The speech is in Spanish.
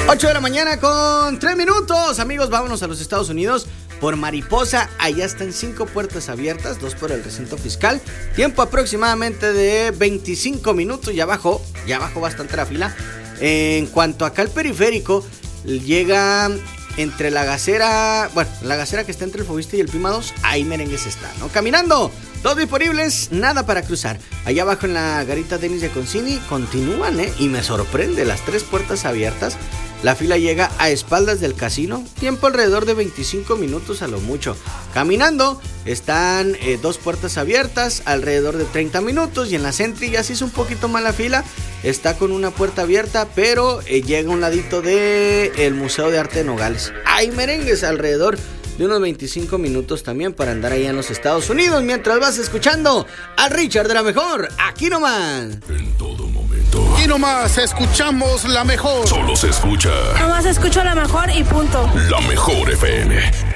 8 de la mañana con 3 minutos. Amigos, vámonos a los Estados Unidos. Por Mariposa, allá están 5 puertas abiertas, 2 por el recinto fiscal. Tiempo aproximadamente de 25 minutos. Ya bajó bastante la fila. En cuanto acá al periférico, llega entre la gasera, la gasera que está entre el Fobista y el Pima 2, ahí merengues está, ¿no? Caminando, 2 disponibles, nada para cruzar. Allá abajo en la garita Denis de Concini continúan, y me sorprende, las 3 puertas abiertas. La fila llega a espaldas del casino, tiempo alrededor de 25 minutos a lo mucho. Caminando, están 2 puertas abiertas, alrededor de 30 minutos. Y en la Sentry ya se hizo un poquito más la fila, está con una puerta abierta, pero llega a un ladito del Museo de Arte de Nogales. Hay merengues alrededor de unos 25 minutos también para andar allá en los Estados Unidos, mientras vas escuchando al Richard de la Mejor, aquí nomás. En todo momento. Aquí nomás escuchamos la mejor. Solo se escucha. Nomás escucho la mejor y punto. La Mejor FM.